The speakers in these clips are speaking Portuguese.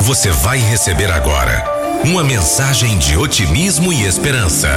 Você vai receber agora uma mensagem de otimismo e esperança.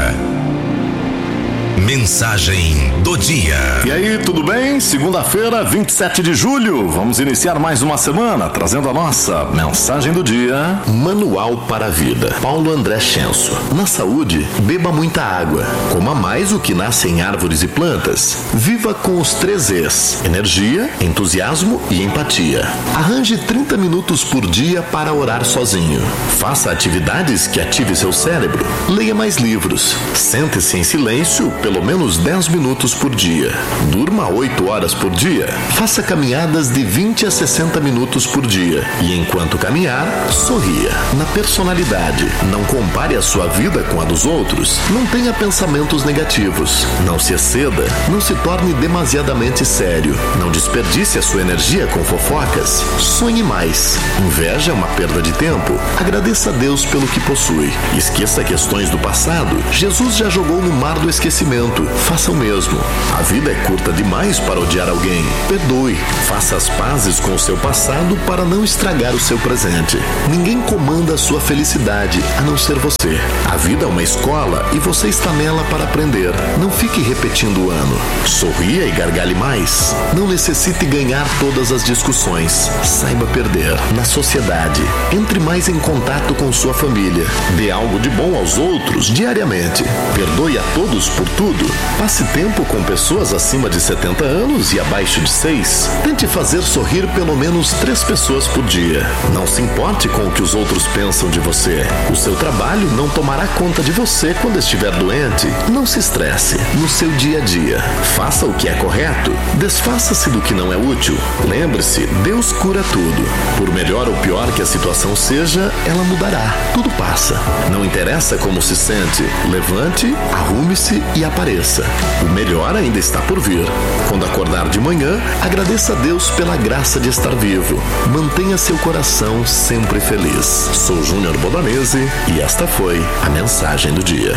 Mensagem do dia. E aí, tudo bem? Segunda-feira, 27 de julho. Vamos iniciar mais uma semana trazendo a nossa mensagem do dia. Manual para a vida. Paulo André Schenso. Na saúde, beba muita água. Coma mais o que nasce em árvores e plantas. Viva com os 3 Es: energia, entusiasmo e empatia. Arranje 30 minutos por dia para orar sozinho. Faça atividades que ative seu cérebro. Leia mais livros. Sente-se em silêncio pelo menos 10 minutos por dia. Durma 8 horas por dia. Faça caminhadas de 20 a 60 minutos por dia. E enquanto caminhar, sorria. Na personalidade, não compare a sua vida com a dos outros. Não tenha pensamentos negativos. Não se exceda. Não se torne demasiadamente sério. Não desperdice a sua energia com fofocas. Sonhe mais. Inveja é uma perda de tempo. Agradeça a Deus pelo que possui. Esqueça questões do passado. Jesus já jogou no mar do esquecimento. Faça o mesmo. A vida é curta demais para odiar alguém. Perdoe. Faça as pazes com o seu passado para não estragar o seu presente. Ninguém comanda a sua felicidade a não ser você. A vida é uma escola e você está nela para aprender. Não fique repetindo o ano. Sorria e gargalhe mais. Não necessite ganhar todas as discussões. Saiba perder. Na sociedade, entre mais em contato com sua família. Dê algo de bom aos outros diariamente. Perdoe a todos por tudo. Passe tempo com pessoas acima de 70 anos e abaixo de 6. Tente fazer sorrir pelo menos 3 pessoas por dia. Não se importe com o que os outros pensam de você. O seu trabalho não tomará conta de você quando estiver doente. Não se estresse. No seu dia a dia, faça o que é correto. Desfaça-se do que não é útil. Lembre-se, Deus cura tudo. Por melhor ou pior que a situação seja, ela mudará. Tudo passa. Não interessa como se sente. Levante, arrume-se e apareça. O melhor ainda está por vir. Quando acordar de manhã, agradeça a Deus pela graça de estar vivo. Mantenha seu coração sempre feliz. Sou Júnior Bodanese e esta foi a mensagem do dia.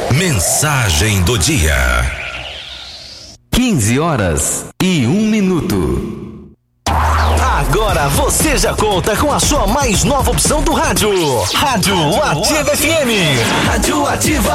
Mensagem do dia. 15 horas e 1 minuto. Agora você já conta com a sua mais nova opção do rádio. Rádio Ativa FM. Rádio Ativa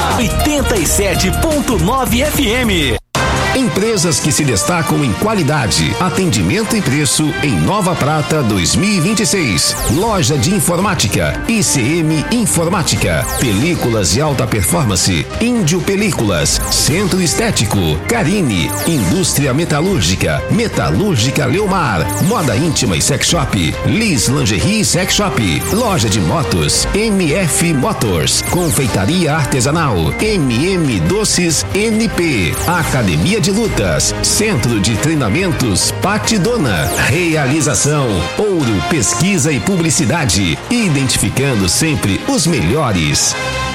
87.9 FM. Empresas que se destacam em qualidade, atendimento e preço em Nova Prata 2026. Loja de informática, ICM Informática, películas de alta performance, Índio Películas, Centro Estético, Carine, Indústria Metalúrgica, Metalúrgica Leomar, Moda Íntima e Sex Shop, Liz Lingerie Sex Shop, Loja de Motos, MF Motors, Confeitaria Artesanal, MM Doces NP, Academia de Lutas, Centro de Treinamentos Patidona. Realização Ouro Pesquisa e Publicidade, identificando sempre os melhores.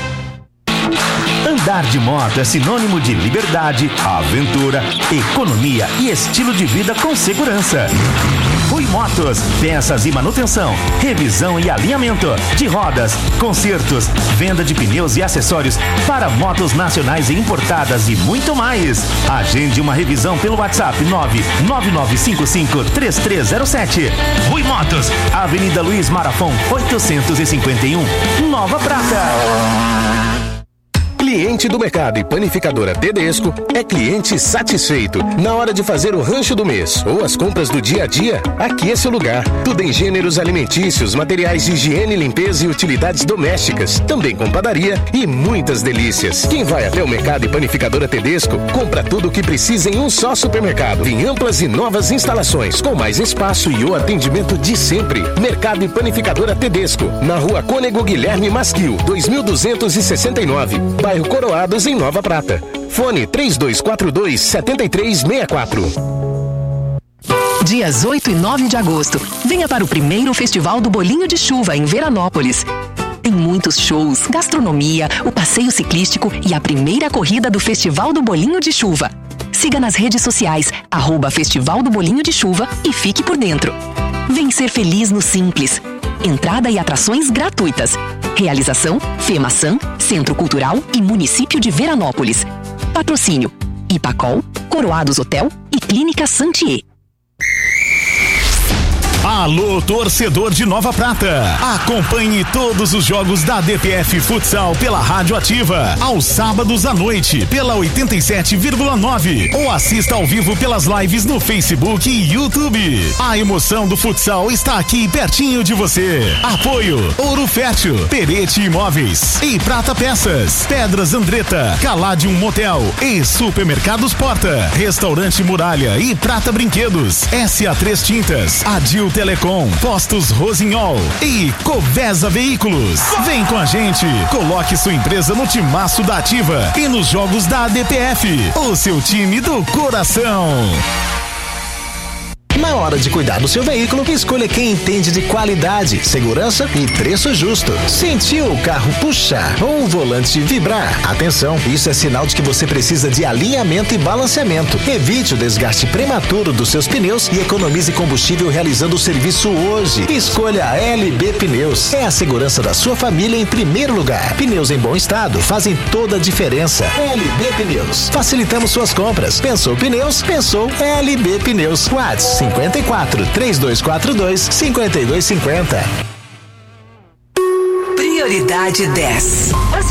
Andar de moto é sinônimo de liberdade, aventura, economia e estilo de vida com segurança. Rui Motos, peças e manutenção, revisão e alinhamento de rodas, consertos, venda de pneus e acessórios para motos nacionais e importadas e muito mais. Agende uma revisão pelo WhatsApp 999553307. Rui Motos, Avenida Luiz Marafon, 851, Nova Prata. Cliente do Mercado e Panificadora Tedesco é cliente satisfeito. Na hora de fazer o rancho do mês ou as compras do dia a dia, aqui é seu lugar. Tudo em gêneros alimentícios, materiais de higiene, limpeza e utilidades domésticas. Também com padaria e muitas delícias. Quem vai até o Mercado e Panificadora Tedesco, compra tudo o que precisa em um só supermercado. Em amplas e novas instalações, com mais espaço e o atendimento de sempre. Mercado e Panificadora Tedesco, na Rua Cônego Guilherme Masquil, 2269, bairro Coroados, em Nova Prata. Fone 3242-7364. Dias 8 e 9 de agosto. Venha para o primeiro Festival do Bolinho de Chuva em Veranópolis. Tem muitos shows, gastronomia, o passeio ciclístico e a primeira corrida do Festival do Bolinho de Chuva. Siga nas redes sociais, @Festival do Bolinho de Chuva e fique por dentro. Vem ser feliz no Simples. Entrada e atrações gratuitas. Realização: FEMASAN, Centro Cultural e Município de Veranópolis. Patrocínio: Ipacol, Coroados Hotel e Clínica Santier. Alô, torcedor de Nova Prata. Acompanhe todos os jogos da DPF Futsal pela Rádio Ativa, aos sábados à noite, pela 87,9. Ou assista ao vivo pelas lives no Facebook e YouTube. A emoção do futsal está aqui pertinho de você. Apoio Ouro Fértil, Perete Imóveis e Prata Peças, Pedras Andretta, Caladium Motel e Supermercados Porta, Restaurante Muralha e Prata Brinquedos, SA3 Tintas, Adil Telecom, Postos Rosinhol e Covesa Veículos. Vem com a gente, coloque sua empresa no timaço da Ativa e nos jogos da ADPF, o seu time do coração. Na hora de cuidar do seu veículo, escolha quem entende de qualidade, segurança e preço justo. Sentiu o carro puxar ou o volante vibrar? Atenção, isso é sinal de que você precisa de alinhamento e balanceamento. Evite o desgaste prematuro dos seus pneus e economize combustível realizando o serviço hoje. Escolha a LB Pneus. É a segurança da sua família em primeiro lugar. Pneus em bom estado fazem toda a diferença. LB Pneus. Facilitamos suas compras. Pensou pneus? Pensou LB Pneus. WhatsApp 54 3242 5250. Prioridade 10.